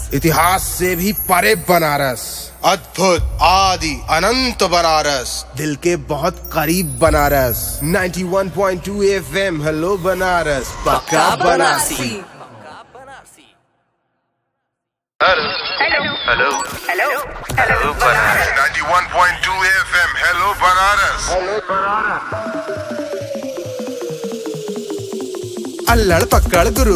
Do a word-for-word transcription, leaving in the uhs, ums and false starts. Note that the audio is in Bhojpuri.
इतिहास से भी परे बनारस, अद्भुत आदि अनंत बनारस, दिल के बहुत करीब बनारस। नाइंटी वन point two FM hello Banaras, पक्का Banarasi. Hello hello hello hello Banaras. Ninety वन point two FM hello Banaras. अल्लड़ पकड़ गुरु